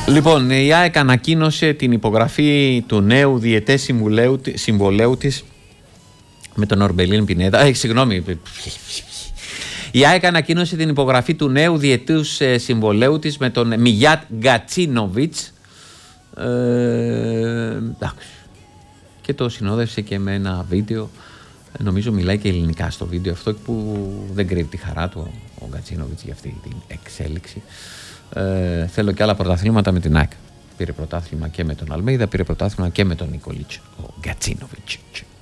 Λοιπόν, η ΑΕΚ ανακοίνωσε την υπογραφή του νέου διετές συμβολέου της με τον Ορμπελίν Πινέδα. Συγγνώμη. Η ΑΕΚ ανακοίνωσε την υπογραφή του νέου διετούς συμβολέου της με τον Μιγιάτ Γκατσίνοβιτς. Εντάξει. Και το συνόδευσε και με ένα βίντεο. Νομίζω μιλάει και ελληνικά στο βίντεο αυτό, που δεν κρύβει τη χαρά του ο Γκατσίνοβιτς για αυτή την εξέλιξη. Θέλω και άλλα πρωταθλήματα με την ΑΕΚ. Πήρε πρωτάθλημα και με τον Αλμέιδα, πήρε πρωτάθλημα και με τον Νικολίτς, ο Γκατσίνοβιτς.